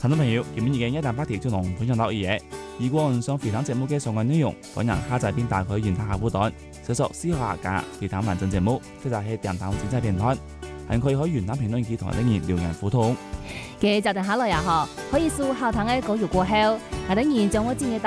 聽眾朋友，今日嘅一大話題就同分享到呢嘢。如果唔想回聽節目嘅相關內容，歡迎下載並打開原台客戶端，搜索思考客家回聽完整節目，或者係電台精彩片段，還可以喺原台評論區同我哋留言互動。 嘅就定下來呀嗬，可以掃下堂嘅稿語過後，係等然將我今日